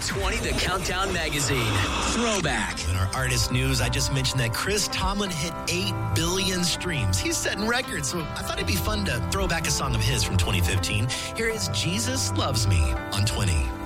20, the Countdown Magazine. Throwback. In our artist news, I just mentioned that Chris Tomlin hit 8 billion streams. He's setting records, so I thought it'd be fun to throw back a song of his from 2015. Here is Jesus Loves Me on 20.